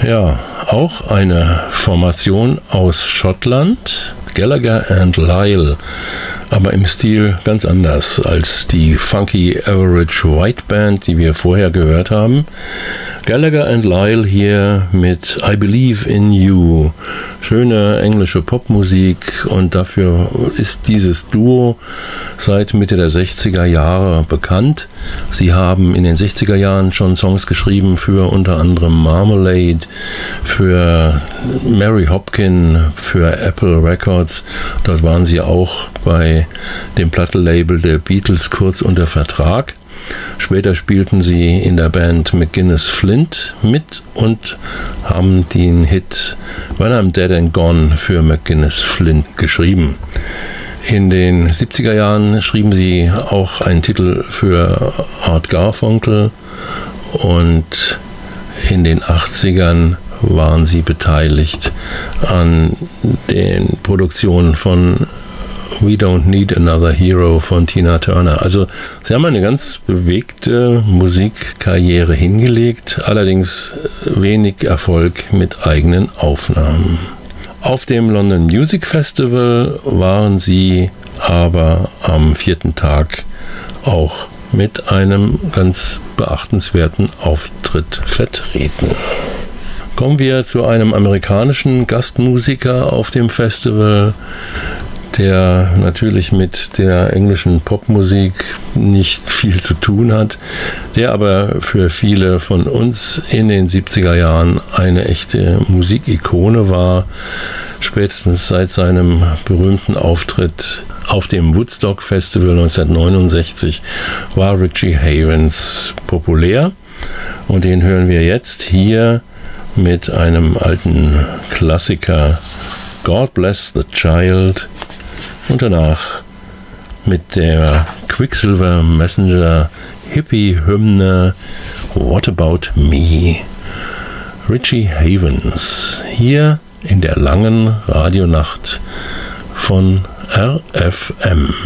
Ja, auch eine Formation aus Schottland, Gallagher and Lyle, aber im Stil ganz anders als die Funky Average White Band, die wir vorher gehört haben. Gallagher and Lyle hier mit I Believe in You. Schöne englische Popmusik, und dafür ist dieses Duo seit Mitte der 60er Jahre bekannt. Sie haben in den 60er Jahren schon Songs geschrieben für unter anderem Marmalade, für Mary Hopkin, für Apple Records. Dort waren sie auch bei dem Plattenlabel der Beatles kurz unter Vertrag. Später spielten sie in der Band McGuinness Flint mit und haben den Hit When I'm Dead and Gone für McGuinness Flint geschrieben. In den 70er Jahren schrieben sie auch einen Titel für Art Garfunkel, und in den 80ern waren sie beteiligt an den Produktionen von We Don't Need Another Hero von Tina Turner. Also sie haben eine ganz bewegte Musikkarriere hingelegt, allerdings wenig Erfolg mit eigenen Aufnahmen. Auf dem London Music Festival waren sie aber am 4. Tag auch mit einem ganz beachtenswerten Auftritt vertreten. Kommen wir zu einem amerikanischen Gastmusiker auf dem Festival, der natürlich mit der englischen Popmusik nicht viel zu tun hat, der aber für viele von uns in den 70er Jahren eine echte Musikikone war. Spätestens seit seinem berühmten Auftritt auf dem Woodstock Festival 1969 war Richie Havens populär, und den hören wir jetzt hier mit einem alten Klassiker, God Bless the Child, und danach mit der Quicksilver Messenger Hippie-Hymne What About Me? Richie Havens, hier in der langen Radionacht von RFM.